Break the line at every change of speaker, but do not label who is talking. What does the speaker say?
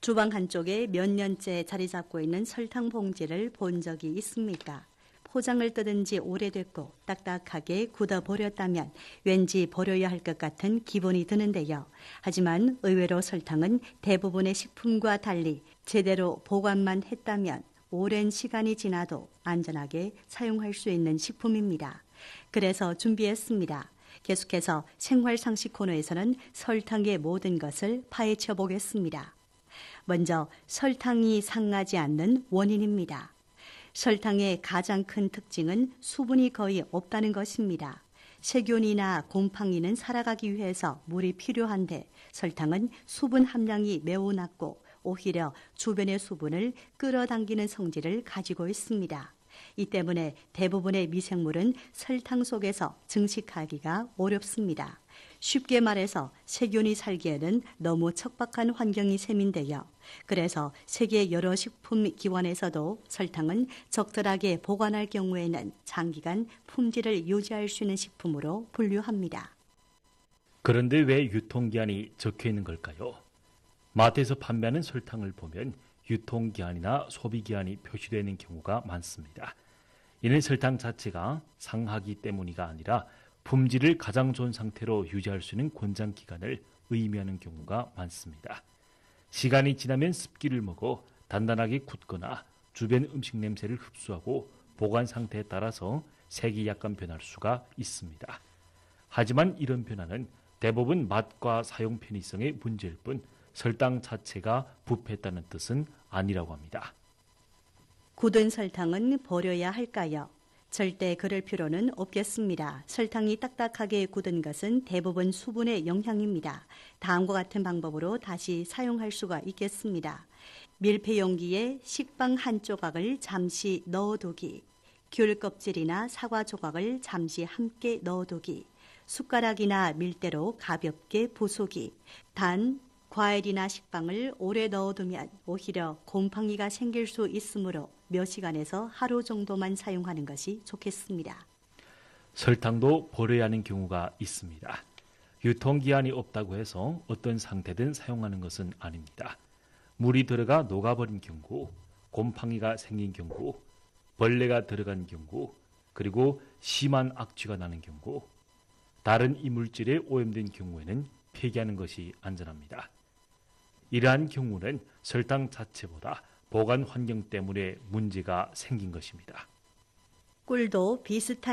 주방 한쪽에 몇 년째 자리 잡고 있는 설탕 봉지를 본 적이 있습니까? 포장을 뜯은 지 오래됐고 딱딱하게 굳어버렸다면 왠지 버려야 할 것 같은 기분이 드는데요. 하지만 의외로 설탕은 대부분의 식품과 달리 제대로 보관만 했다면 오랜 시간이 지나도 안전하게 사용할 수 있는 식품입니다. 그래서 준비했습니다. 계속해서 생활상식 코너에서는 설탕의 모든 것을 파헤쳐 보겠습니다. 먼저 설탕이 상하지 않는 원인입니다. 설탕의 가장 큰 특징은 수분이 거의 없다는 것입니다. 세균이나 곰팡이는 살아가기 위해서 물이 필요한데 설탕은 수분 함량이 매우 낮고 오히려 주변의 수분을 끌어당기는 성질을 가지고 있습니다. 이 때문에 대부분의 미생물은 설탕 속에서 증식하기가 어렵습니다. 쉽게 말해서 세균이 살기에는 너무 척박한 환경이 셈인데요. 그래서 세계 여러 식품 기관에서도 설탕은 적절하게 보관할 경우에는 장기간 품질을 유지할 수 있는 식품으로 분류합니다.
그런데 왜 유통기한이 적혀 있는 걸까요? 마트에서 판매하는 설탕을 보면 유통기한이나 소비기한이 표시되어 있는 경우가 많습니다. 이는 설탕 자체가 상하기 때문이가 아니라 품질을 가장 좋은 상태로 유지할 수 있는 권장 기간을 의미하는 경우가 많습니다. 시간이 지나면 습기를 먹어 단단하게 굳거나 주변 음식 냄새를 흡수하고 보관 상태에 따라서 색이 약간 변할 수가 있습니다. 하지만 이런 변화는 대부분 맛과 사용 편의성의 문제일 뿐 설탕 자체가 부패했다는 뜻은 아니라고 합니다.
굳은 설탕은 버려야 할까요? 절대 그럴 필요는 없겠습니다. 설탕이 딱딱하게 굳은 것은 대부분 수분의 영향입니다. 다음과 같은 방법으로 다시 사용할 수가 있겠습니다. 밀폐 용기에 식빵 한 조각을 잠시 넣어두기, 귤 껍질이나 사과 조각을 잠시 함께 넣어두기, 숟가락이나 밀대로 가볍게 부수기. 단 과일이나 식빵을 오래 넣어두면 오히려 곰팡이가 생길 수 있으므로 몇 시간에서 하루 정도만 사용하는 것이 좋겠습니다.
설탕도 버려야 하는 경우가 있습니다. 유통기한이 없다고 해서 어떤 상태든 사용하는 것은 아닙니다. 물이 들어가 녹아버린 경우, 곰팡이가 생긴 경우, 벌레가 들어간 경우, 그리고 심한 악취가 나는 경우, 다른 이물질에 오염된 경우에는 폐기하는 것이 안전합니다. 이러한 경우는 설탕 자체보다 보관 환경 때문에 문제가 생긴 것입니다.
꿀도 비슷한